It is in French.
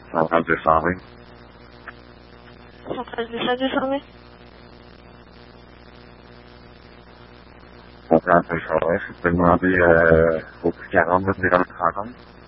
Centrale de Charvet. Centrale de Charvet. Centrale de Charvet, je peux demander au plus 40 de venir à notre rencontre.